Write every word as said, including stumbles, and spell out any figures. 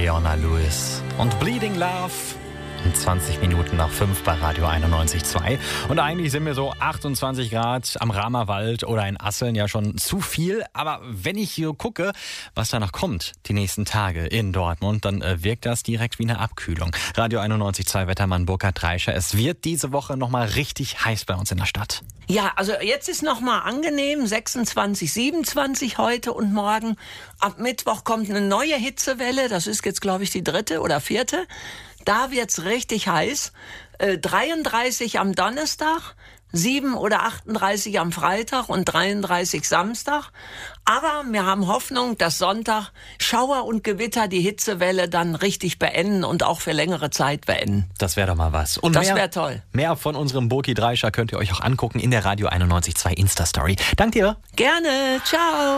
Leona Lewis und Bleeding Love. Um zwanzig Minuten nach fünf bei Radio einundneunzig Komma zwei. Und eigentlich sind mir so achtundzwanzig Grad am Ramerwald oder in Asseln ja schon zu viel. Aber wenn ich hier gucke, was da noch kommt, die nächsten Tage in Dortmund, dann äh, wirkt das direkt wie eine Abkühlung. Radio einundneunzig Komma zwei Wettermann Burkhard Reischer. Es wird diese Woche nochmal richtig heiß bei uns in der Stadt. Ja, also jetzt ist noch mal angenehm, sechsundzwanzig, siebenundzwanzig heute und morgen. Ab Mittwoch kommt eine neue Hitzewelle, das ist jetzt, glaube ich, die dritte oder vierte. Da wird's richtig heiß. Äh, dreiunddreißig am Donnerstag, sieben oder achtunddreißig am Freitag und dreiunddreißig Samstag. Aber wir haben Hoffnung, dass Sonntag Schauer und Gewitter die Hitzewelle dann richtig beenden und auch für längere Zeit beenden. Das wäre doch mal was. Und das wäre toll. Mehr von unserem Burki Reischer könnt ihr euch auch angucken in der Radio einundneunzig Komma zwei Insta-Story. Dank dir. Gerne. Ciao.